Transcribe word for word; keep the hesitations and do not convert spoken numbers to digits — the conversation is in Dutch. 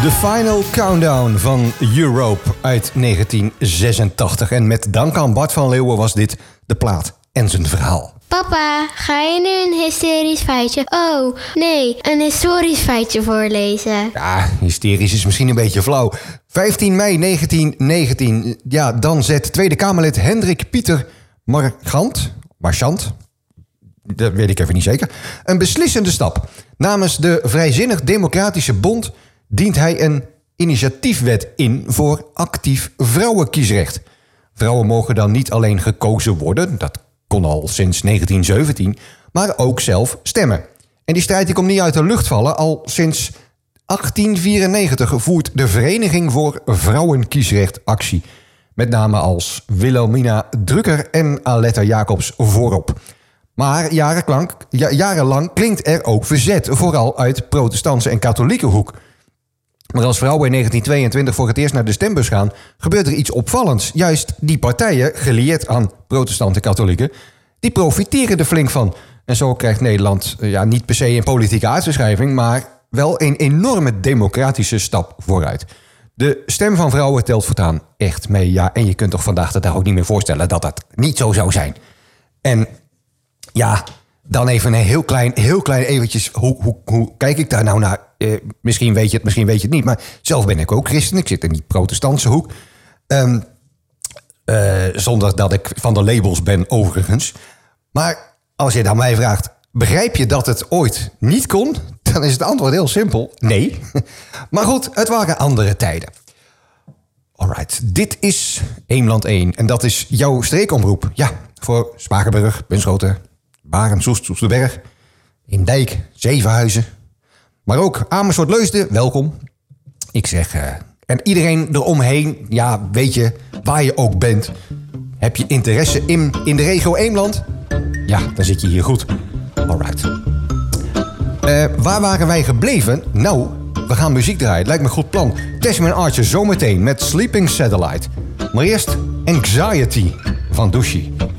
De Final Countdown van Europe uit negentien zesentachtig. En met dank aan Bart van Leeuwen was dit de plaat en zijn verhaal. Papa, ga je nu een hysterisch feitje? Oh, nee, een historisch feitje voorlezen. Ja, hysterisch is misschien een beetje flauw. vijftien mei negentien negentien. Ja, dan zet Tweede Kamerlid Hendrik Pieter Marchant... Marchant? Dat weet ik even niet zeker. Een beslissende stap. Namens de Vrijzinnig Democratische Bond dient hij een initiatiefwet in voor actief vrouwenkiesrecht. Vrouwen mogen dan niet alleen gekozen worden, dat kon al sinds negentien zeventien, maar ook zelf stemmen. En die strijd die komt niet uit de lucht vallen. Al sinds achttien vierennegentig voert de Vereniging voor Vrouwenkiesrecht actie. Met name als Wilhelmina Drucker en Aletta Jacobs voorop. Maar jarenlang, ja, jarenlang klinkt er ook verzet, vooral uit protestantse en katholieke hoek. Maar als vrouwen in negentien tweeëntwintig voor het eerst naar de stembus gaan, gebeurt er iets opvallends. Juist die partijen, gelieerd aan protestanten en katholieken, die profiteren er flink van. En zo krijgt Nederland ja, niet per se een politieke aardverschuiving, maar wel een enorme democratische stap vooruit. De stem van vrouwen telt voortaan echt mee. Ja, en je kunt toch vandaag de dag ook niet meer voorstellen dat dat niet zo zou zijn. En ja, dan even een heel klein, heel klein eventjes. Hoe, hoe, hoe kijk ik daar nou naar? Eh, misschien weet je het, misschien weet je het niet. Maar zelf ben ik ook christen. Ik zit in die protestantse hoek. Um, uh, zonder dat ik van de labels ben, overigens. Maar als je dan mij vraagt, begrijp je dat het ooit niet kon? Dan is het antwoord heel simpel. Nee. Maar goed, het waren andere tijden. Alright, dit is Eemland één. En dat is jouw streekomroep. Ja, voor Spakenburg, Bunschoten, Baren, Soest, Soesterberg, Indijk, Zevenhuizen. Maar ook Amersfoort, Leusden, welkom. Ik zeg, uh, en iedereen eromheen, ja, weet je, waar je ook bent. Heb je interesse in, in de regio Eemland? Ja, dan zit je hier goed. Alright. Uh, waar waren wij gebleven? Nou, we gaan muziek draaien. Lijkt me een goed plan. Tessman Archer zometeen met Sleeping Satellite. Maar eerst Anxiety van Douchy.